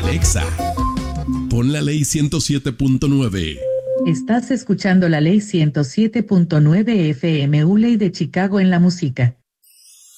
Exa. Pon la ley 107.9. Estás escuchando la ley 107.9 FM, Uley de Chicago en la música.